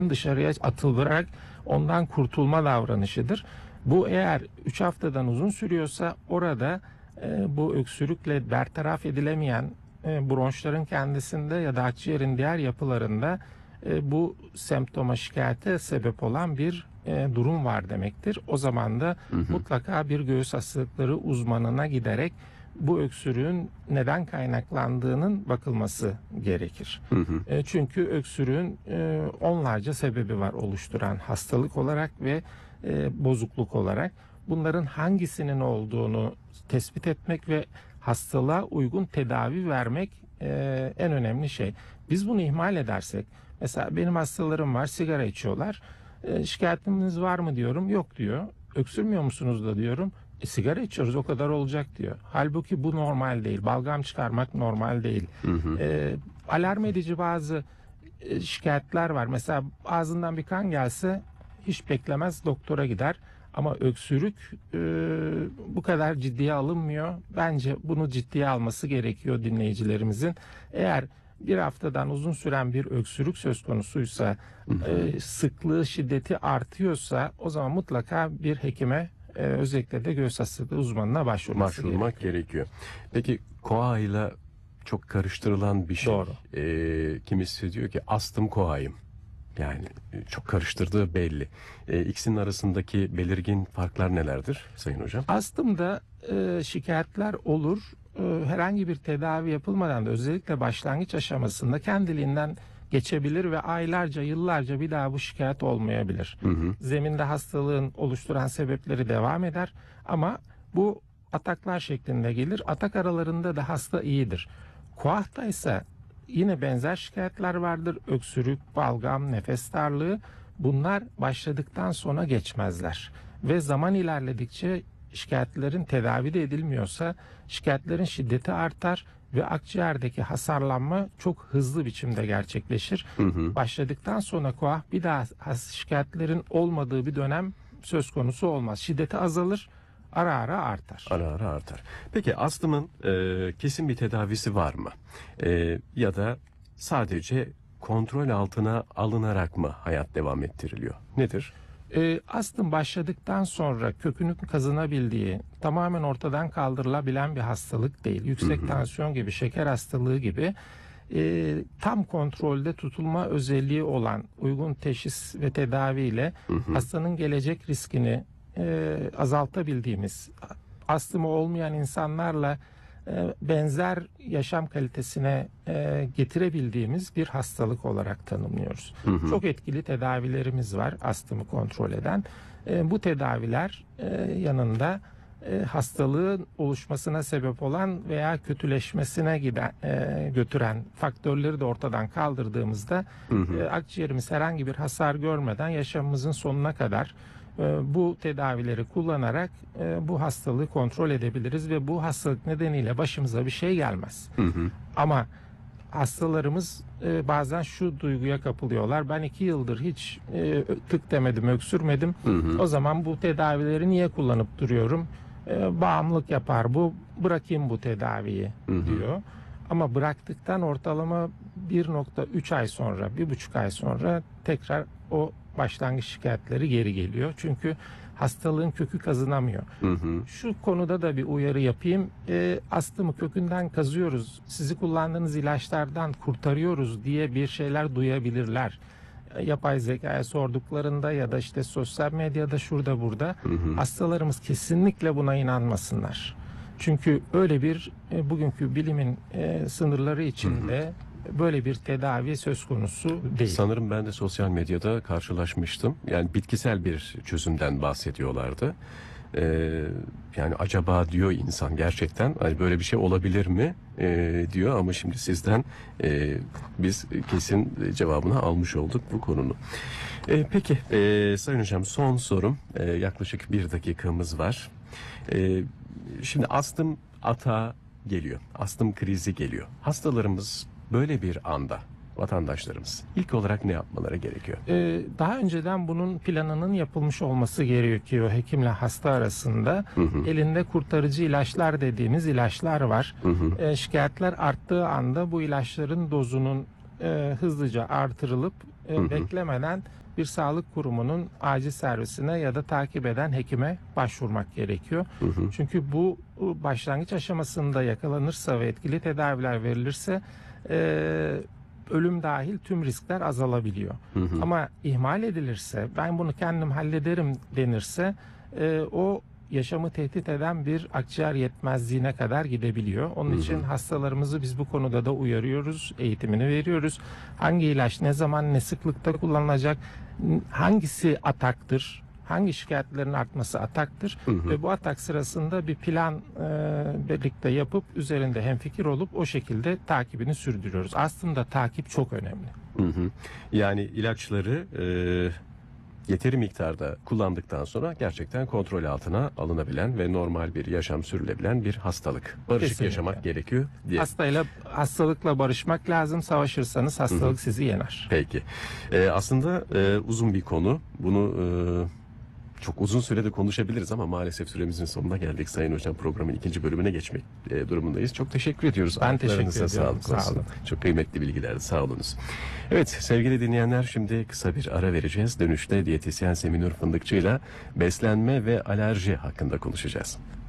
dışarıya atıldırarak ondan kurtulma davranışıdır. Bu eğer 3 haftadan uzun sürüyorsa orada bu öksürükle bertaraf edilemeyen bronşların kendisinde ya da akciğerin diğer yapılarında bu semptoma, şikayete sebep olan bir durum var demektir. O zaman da mutlaka bir göğüs hastalıkları uzmanına giderek bu öksürüğün neden kaynaklandığının bakılması gerekir. Çünkü öksürüğün onlarca sebebi var oluşturan hastalık olarak ve bozukluk olarak. Bunların hangisinin olduğunu tespit etmek ve hastalığa uygun tedavi vermek en önemli şey. Biz bunu ihmal edersek, mesela benim hastalarım var, sigara içiyorlar. Şikayetiniz var mı diyorum, yok diyor. Öksürmüyor musunuz da diyorum. Sigara içiyoruz, o kadar olacak diyor. Halbuki bu normal değil. Balgam çıkarmak normal değil. Alarm edici bazı şikayetler var. Mesela ağzından bir kan gelse hiç beklemez, doktora gider. Ama öksürük bu kadar ciddiye alınmıyor. Bence bunu ciddiye alması gerekiyor dinleyicilerimizin. Eğer bir haftadan uzun süren bir öksürük söz konusuysa, sıklığı, şiddeti artıyorsa o zaman mutlaka bir hekime, özellikle de göğüs hastalığı uzmanına başvurmak gerekiyor. Peki koa ile çok karıştırılan bir şey. Doğru. Kimisi diyor ki astım koayım. Yani çok karıştırdığı belli. İkisinin arasındaki belirgin farklar nelerdir Sayın Hocam? Astımda şikayetler olur. Herhangi bir tedavi yapılmadan da özellikle başlangıç aşamasında kendiliğinden geçebilir ve aylarca, yıllarca bir daha bu şikayet olmayabilir. Zeminde hastalığın oluşturan sebepleri devam eder ama bu ataklar şeklinde gelir. Atak aralarında da hasta iyidir. Koah'ta ise yine benzer şikayetler vardır. Öksürük, balgam, nefes darlığı, bunlar başladıktan sonra geçmezler. Ve zaman ilerledikçe şikayetlerin tedavi de edilmiyorsa şikayetlerin şiddeti artar ve akciğerdeki hasarlanma çok hızlı biçimde gerçekleşir. Başladıktan sonra koah bir daha şikayetlerin olmadığı bir dönem söz konusu olmaz. Şiddeti azalır, ara ara artar. Ara ara artar. Peki astımın kesin bir tedavisi var mı? Ya da sadece kontrol altına alınarak mı hayat devam ettiriliyor? Nedir? Astım başladıktan sonra kökünün kazınabildiği, tamamen ortadan kaldırılabilen bir hastalık değil. Yüksek tansiyon gibi, şeker hastalığı gibi tam kontrolde tutulma özelliği olan uygun teşhis ve tedaviyle hastanın gelecek riskini azaltabildiğimiz, astımı olmayan insanlarla benzer yaşam kalitesine getirebildiğimiz bir hastalık olarak tanımlıyoruz. Çok etkili tedavilerimiz var astımı kontrol eden. Bu tedaviler yanında hastalığın oluşmasına sebep olan veya kötüleşmesine götüren faktörleri de ortadan kaldırdığımızda akciğerimiz herhangi bir hasar görmeden yaşamımızın sonuna kadar bu tedavileri kullanarak bu hastalığı kontrol edebiliriz ve bu hastalık nedeniyle başımıza bir şey gelmez. Ama hastalarımız bazen şu duyguya kapılıyorlar. Ben 2 yıldır hiç tık demedim, öksürmedim. O zaman bu tedavileri niye kullanıp duruyorum? Bağımlılık yapar bu, bırakayım bu tedaviyi diyor. Ama bıraktıktan ortalama 1,3 ay sonra, 1,5 ay sonra tekrar o başlangıç şikayetleri geri geliyor. Çünkü hastalığın kökü kazınamıyor. Şu konuda da bir uyarı yapayım. Astımı kökünden kazıyoruz, sizi kullandığınız ilaçlardan kurtarıyoruz diye bir şeyler duyabilirler. Yapay zekaya sorduklarında ya da işte sosyal medyada şurada burada hastalarımız kesinlikle buna inanmasınlar. Çünkü öyle bir bugünkü bilimin sınırları içinde böyle bir tedavi söz konusu değil. Sanırım ben de sosyal medyada karşılaşmıştım. Yani bitkisel bir çözümden bahsediyorlardı. Yani acaba diyor insan gerçekten hani böyle bir şey olabilir mi diyor ama şimdi sizden biz kesin cevabını almış olduk bu konunun. Peki Sayın Hocam son sorum, yaklaşık 1 dakikamız var. Şimdi astım atağı geliyor, astım krizi geliyor. Hastalarımız böyle bir anda, vatandaşlarımız ilk olarak ne yapmaları gerekiyor? Daha önceden bunun planının yapılmış olması gerekiyor hekimle hasta arasında. Elinde kurtarıcı ilaçlar dediğimiz ilaçlar var. Şikayetler arttığı anda bu ilaçların dozunun hızlıca artırılıp beklemeden bir sağlık kurumunun acil servisine ya da takip eden hekime başvurmak gerekiyor. Çünkü bu başlangıç aşamasında yakalanırsa ve etkili tedaviler verilirse ölüm dahil tüm riskler azalabiliyor. Ama ihmal edilirse, ben bunu kendim hallederim denirse o yaşamı tehdit eden bir akciğer yetmezliğine kadar gidebiliyor. Onun için hastalarımızı biz bu konuda da uyarıyoruz, eğitimini veriyoruz. Hangi ilaç ne zaman ne sıklıkta kullanılacak, hangisi ataktır, hangi şikayetlerin artması ataktır ve bu atak sırasında bir plan birlikte yapıp üzerinde hemfikir olup o şekilde takibini sürdürüyoruz. Aslında takip çok önemli. Yani ilaçları yeteri miktarda kullandıktan sonra gerçekten kontrol altına alınabilen ve normal bir yaşam sürülebilen bir hastalık. Barışık Kesinlikle. yaşamak gerekiyor diye. Hastalıkla barışmak lazım. Savaşırsanız hastalık sizi yener. Peki. Aslında uzun bir konu. Bunu çok uzun sürede konuşabiliriz ama maalesef süremizin sonuna geldik. Sayın Hocam, programın 2. bölümüne geçmek durumundayız. Çok teşekkür ediyoruz. Ben teşekkür Ayaklarınıza ediyorum. sağlık Sağ olsun. olun. Çok kıymetli bilgilerdi. Sağ olunuz. Evet sevgili dinleyenler, şimdi kısa bir ara vereceğiz. Dönüşte diyetisyen Seminur Fındıkçı ile beslenme ve alerji hakkında konuşacağız.